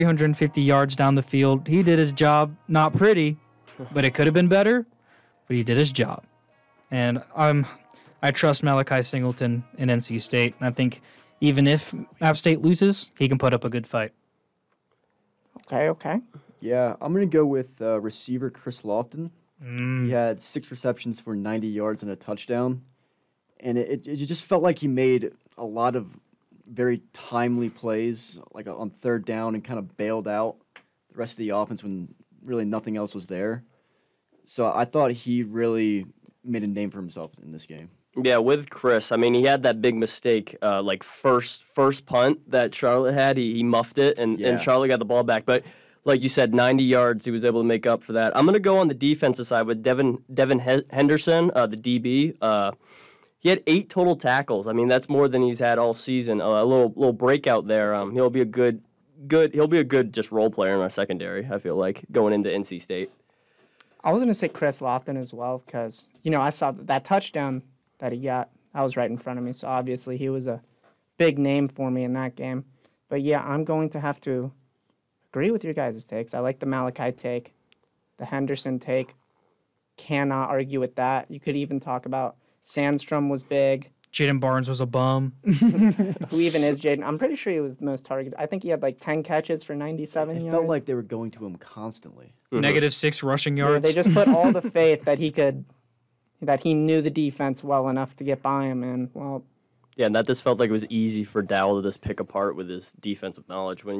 350 yards down the field. He did his job. Not pretty, but it could have been better, but he did his job. And I trust Malachi Singleton in NC State. And I think even if App State loses, he can put up a good fight. Okay. Yeah, I'm going to go with receiver Chris Lofton. He had 6 receptions for 90 yards and a touchdown. And it just felt like he made a lot of very timely plays, like on third down, and kind of bailed out the rest of the offense when really nothing else was there. So I thought he really made a name for himself in this game. Yeah, with Chris, I mean, he had that big mistake, like first punt that Charlotte had. He muffed it, and Charlotte got the ball back. But like you said, 90 yards, he was able to make up for that. I'm going to go on the defensive side with Devin Henderson, the DB. He had 8 total tackles. I mean, that's more than he's had all season. A little breakout there. He'll be a good just role player in our secondary, I feel like, going into NC State. I was going to say Chris Lofton as well because, I saw that touchdown that he got. That was right in front of me, so obviously he was a big name for me in that game. But, yeah, I'm going to have to agree with your guys' takes. I like the Malachi take, the Henderson take. Cannot argue with that. You could even talk about Sandstrom was big. Jaden Barnes was a bum. Who even is Jaden? I'm pretty sure he was the most targeted. I think he had like 10 catches for 97 yards. It felt like they were going to him constantly. -6 rushing yards. Yeah, they just put all the faith that he knew the defense well enough to get by him. And, well, yeah, and that just felt like it was easy for Dowell to just pick apart with his defensive knowledge when